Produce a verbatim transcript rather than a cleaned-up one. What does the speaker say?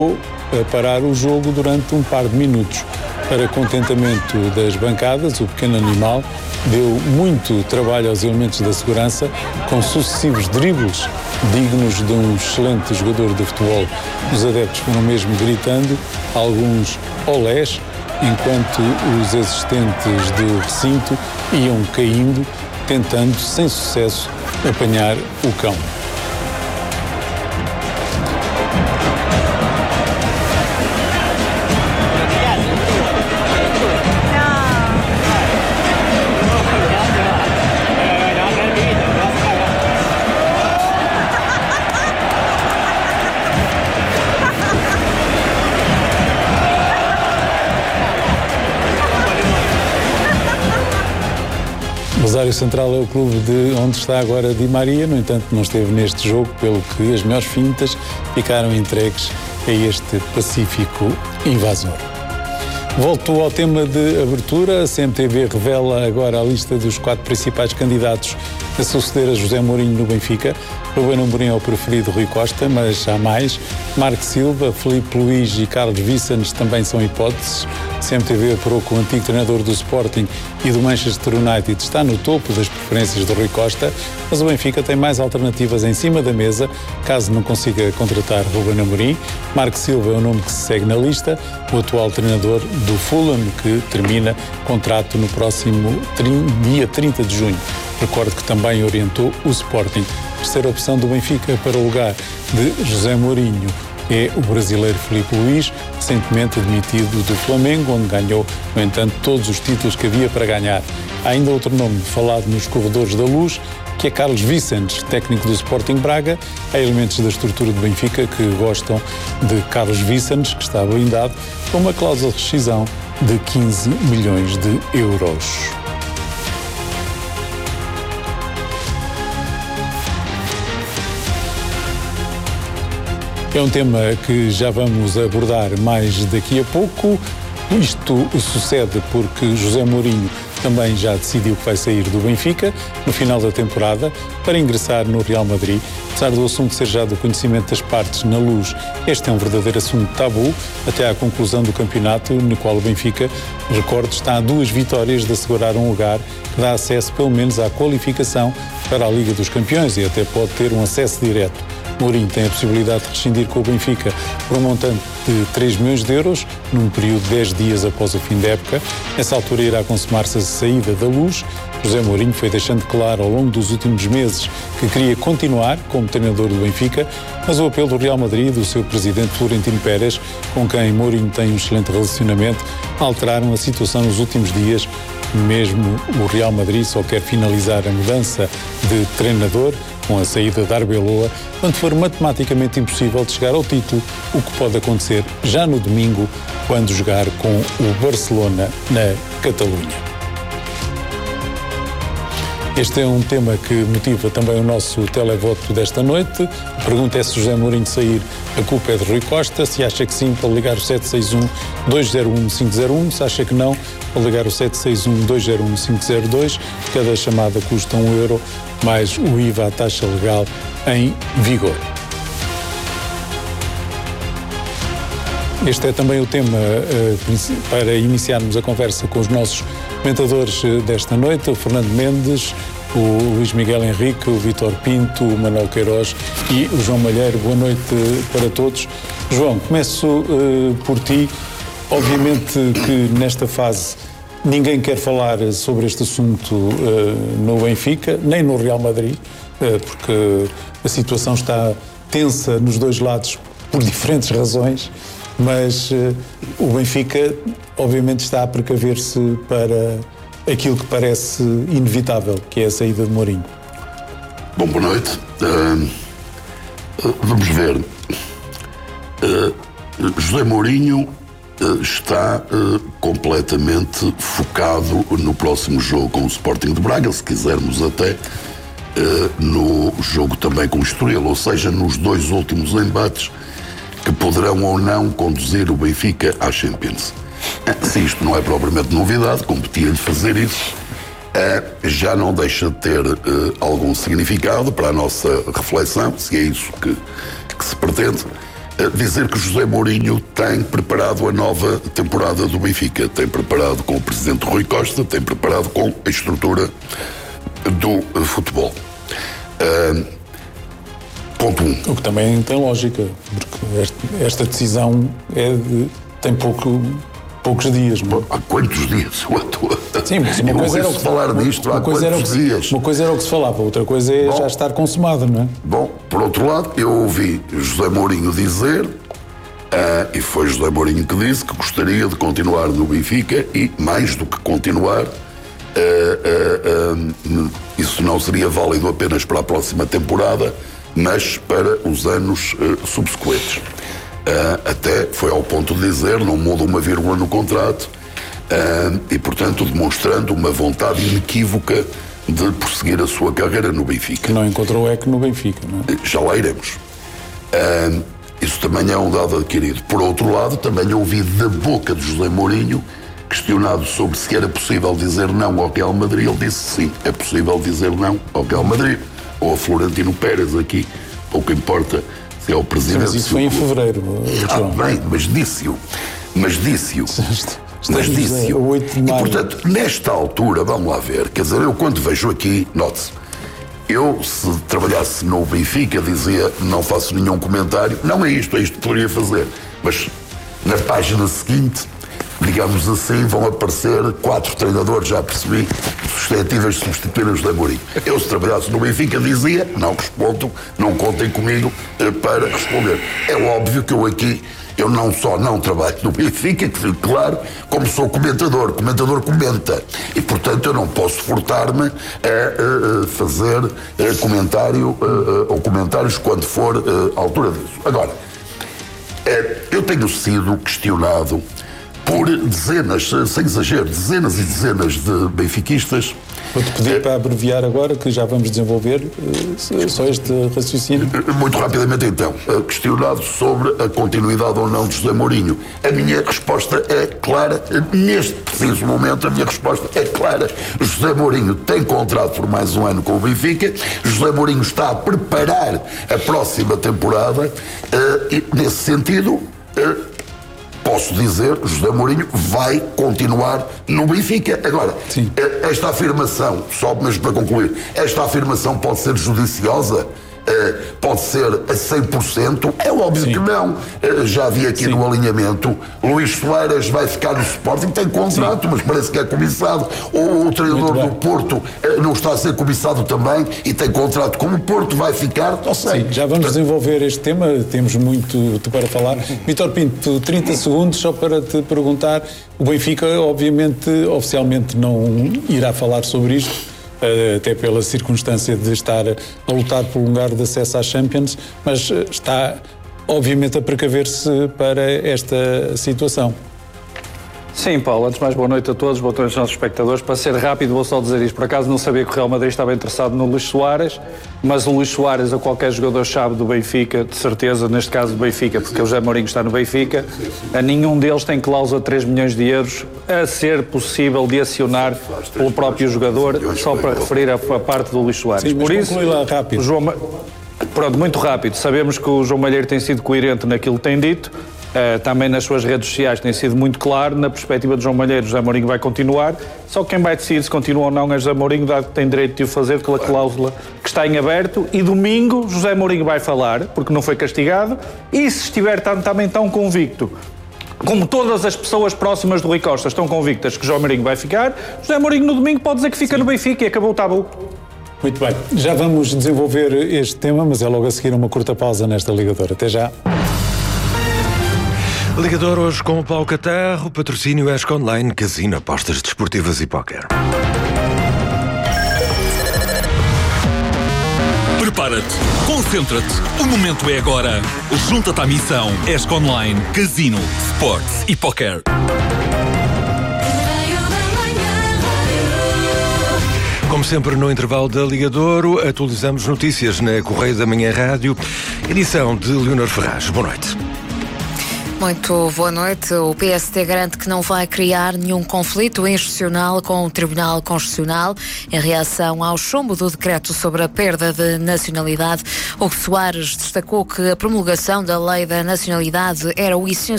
a parar o jogo durante um par de minutos. Para contentamento das bancadas, o pequeno animal deu muito trabalho aos elementos da segurança, com sucessivos dribles dignos de um excelente jogador de futebol. Os adeptos foram mesmo gritando alguns olés, enquanto os assistentes de recinto iam caindo, tentando, sem sucesso, apanhar o cão. Rosário Central é o clube de onde está agora Di Maria, no entanto não esteve neste jogo, pelo que as melhores fintas ficaram entregues a este pacífico invasor. Volto ao tema de abertura. A C M T V revela agora a lista dos quatro principais candidatos a suceder a José Mourinho no Benfica. Ruben Amorim é o preferido Rui Costa, mas há mais. Marco Silva, Filipe Luís e Carlos Vicens também são hipóteses. A C M T V apurou que o antigo treinador do Sporting e do Manchester United está no topo das preferências de Rui Costa, mas o Benfica tem mais alternativas em cima da mesa, caso não consiga contratar Ruben Amorim. Marco Silva é o nome que se segue na lista, o atual treinador do Fulham, que termina contrato no próximo dia trinta de junho. Recordo que também orientou o Sporting. A terceira opção do Benfica para o lugar de José Mourinho é o brasileiro Filipe Luís, recentemente demitido do Flamengo, onde ganhou, no entanto, todos os títulos que havia para ganhar. Há ainda outro nome falado nos corredores da luz, que é Carlos Vicens, técnico do Sporting Braga. Há elementos da estrutura do Benfica que gostam de Carlos Vicens, que está blindado com uma cláusula de rescisão de quinze milhões de euros. É um tema que já vamos abordar mais daqui a pouco. Isto sucede porque José Mourinho também já decidiu que vai sair do Benfica no final da temporada para ingressar no Real Madrid. Apesar do assunto ser já do conhecimento das partes na luz, este é um verdadeiro assunto tabu até à conclusão do campeonato, no qual o Benfica, recordo, está a duas vitórias de assegurar um lugar que dá acesso pelo menos à qualificação para a Liga dos Campeões e até pode ter um acesso direto. Mourinho tem a possibilidade de rescindir com o Benfica por um montante de três milhões de euros, num período de dez dias após o fim da época. Nessa altura irá consumar-se a saída da luz. José Mourinho foi deixando claro ao longo dos últimos meses que queria continuar como treinador do Benfica, mas o apelo do Real Madrid e do seu presidente Florentino Pérez, com quem Mourinho tem um excelente relacionamento, alteraram a situação nos últimos dias. Mesmo o Real Madrid só quer finalizar a mudança de treinador com a saída de Arbeloa, quando for matematicamente impossível de chegar ao título, o que pode acontecer já no domingo, quando jogar com o Barcelona na Catalunha. Este é um tema que motiva também o nosso televoto desta noite. A pergunta é se José Mourinho sair, a culpa é de Rui Costa. Se acha que sim, pode ligar o sete seis um, dois zero um, cinco zero um. Se acha que não, pode ligar o sete seis um, dois zero um, cinco zero dois. Cada chamada custa um euro, mais o I V A, a taxa legal, em vigor. Este é também o tema uh, para iniciarmos a conversa com os nossos comentadores uh, desta noite, o Fernando Mendes, o Luís Miguel Henrique, o Vítor Pinto, o Manuel Queiroz e o João Malheiro. Boa noite uh, para todos. João, começo uh, por ti. Obviamente que nesta fase ninguém quer falar sobre este assunto uh, no Benfica, nem no Real Madrid, uh, porque a situação está tensa nos dois lados por diferentes razões. Mas uh, o Benfica, obviamente, está a precaver-se para aquilo que parece inevitável, que é a saída de Mourinho. Bom, boa noite. Uh, uh, vamos ver. Uh, José Mourinho uh, está uh, completamente focado no próximo jogo com o Sporting de Braga, se quisermos até uh, no jogo também com o Estoril, ou seja, nos dois últimos embates que poderão ou não conduzir o Benfica à Champions. Se isto não é propriamente novidade, competia-lhe fazer isso, já não deixa de ter algum significado para a nossa reflexão, se é isso que, que se pretende. dizer que José Mourinho tem preparado a nova temporada do Benfica, tem preparado com o presidente Rui Costa, tem preparado com a estrutura do futebol. Uh, ponto um. O que também tem lógica, porque esta, esta decisão é de, tem pouco, poucos dias. Não? Há quantos dias? Eu estou a... Sim, mas uma coisa era o que falar disto há quantos dias? Uma coisa era o que se falava, outra coisa é Bom, já estar consumado, não é? Bom, por outro lado, eu ouvi José Mourinho dizer, uh, e foi José Mourinho que disse, que gostaria de continuar no Benfica e, mais do que continuar, uh, uh, uh, isso não seria válido apenas para a próxima temporada, mas para os anos uh, subsequentes. Uh, até foi ao ponto de dizer, não muda uma vírgula no contrato, uh, e portanto demonstrando uma vontade inequívoca de prosseguir a sua carreira no Benfica. Que não encontrou eco no Benfica, não é? Já lá iremos. Uh, isso também é um dado adquirido. Por outro lado, também ouvi da boca de José Mourinho, questionado sobre se era possível dizer não ao Real Madrid, ele disse sim, é possível dizer não ao Real Madrid, ou a Florentino Pérez aqui, pouco importa se é o presidente. Mas isso foi em fevereiro. Ah, bem, mas disse-o. Mas disse-o. Mas disse-o. E, portanto, nesta altura, vamos lá ver, quer dizer, eu quando vejo aqui, note-se, eu, se trabalhasse no Benfica, dizia, não faço nenhum comentário, não é isto, é isto que poderia fazer. Mas na página seguinte, digamos assim, vão aparecer quatro treinadores, já percebi, suscetíveis de substituir o José Mourinho. Eu, se trabalhasse no Benfica, dizia, não respondo, não contem comigo eh, para responder. É óbvio que eu aqui, eu não só não trabalho no Benfica, que fique claro, como sou comentador. Comentador comenta. E, portanto, eu não posso furtar-me a, a, a fazer a comentário a, a, ou comentários quando for a, a altura disso. Agora, é, eu tenho sido questionado por dezenas, sem exagero, dezenas e dezenas de benfiquistas. Vou-te pedir é, para abreviar agora, que já vamos desenvolver uh, só este raciocínio. Muito rapidamente, então. Uh, questionado sobre a continuidade ou não de José Mourinho. A minha resposta é clara. Neste preciso momento, a minha resposta é clara. José Mourinho tem contrato por mais um ano com o Benfica. José Mourinho está a preparar a próxima temporada. Uh, e, nesse sentido... Uh, Posso dizer, José Mourinho vai continuar no Benfica. Agora, Sim. esta afirmação, só mesmo para concluir, esta afirmação pode ser judiciosa? Uh, pode ser a cem por cento? É óbvio Sim. que não. Uh, já vi aqui Sim. no alinhamento, Luís Soares vai ficar no Sporting, tem contrato, Sim. mas parece que é comissado. O, o treinador do Porto uh, não está a ser comissado também e tem contrato com o Porto, vai ficar, não sei. Sim, já vamos desenvolver este tema, temos muito para falar. Vítor Pinto, trinta segundos só para te perguntar. O Benfica, obviamente, oficialmente não irá falar sobre isto, até pela circunstância de estar a lutar por um lugar de acesso à Champions, mas está obviamente a precaver-se para esta situação. Sim, Paulo, antes de mais boa noite a todos, boa noite aos nossos espectadores. Para ser rápido vou só dizer isto, por acaso não sabia que o Real Madrid estava interessado no Luís Soares, mas o Luís Soares a qualquer jogador-chave do Benfica, de certeza, neste caso do Benfica, porque o José Mourinho está no Benfica, a nenhum deles tem cláusula de três milhões de euros a ser possível de acionar pelo próprio jogador, só para referir a, a parte do Luís Soares. Sim, por isso, lá rápido. O João... Pronto, muito rápido. Sabemos que o João Malheiro tem sido coerente naquilo que tem dito. Uh, também nas suas redes sociais tem sido muito claro, na perspectiva de João Malheiro, José Mourinho vai continuar, só quem vai decidir se continua ou não é José Mourinho, dado que tem direito de o fazer pela cláusula que está em aberto, e domingo José Mourinho vai falar, porque não foi castigado, e se estiver tão, também tão convicto, como todas as pessoas próximas do Rui Costa estão convictas que João Mourinho vai ficar, José Mourinho no domingo pode dizer que fica Sim. no Benfica e acabou o tabu. Muito bem, já vamos desenvolver este tema, mas é logo a seguir uma curta pausa nesta ligadora. Até já. Ligador hoje com o Paulo Catarro, patrocínio Esco Online, casino, apostas desportivas e póquer. Prepara-te, concentra-te, o momento é agora. Junta-te à missão Esco Online, casino, sports e póquer. Como sempre, no intervalo da Ligadouro, atualizamos notícias na Correio da Manhã Rádio, edição de Leonor Ferraz. Boa noite. Muito boa noite. O P S D garante que não vai criar nenhum conflito institucional com o Tribunal Constitucional em reação ao chumbo do decreto sobre a perda de nacionalidade. Hugo Soares destacou que a promulgação da lei da nacionalidade era o essencial